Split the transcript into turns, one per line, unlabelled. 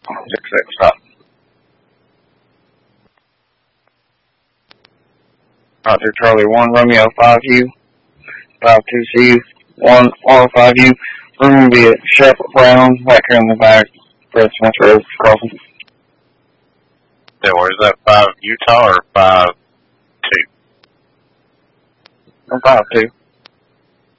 6-6, stop. Roger, Charlie 1, Romeo 5U, 52CU, 1R5U. Room will be at Shepherd Brown, back here in the back, Fred Smith Road, crossing.
Yeah, where's that 5 Utah or 5-2?
5-2.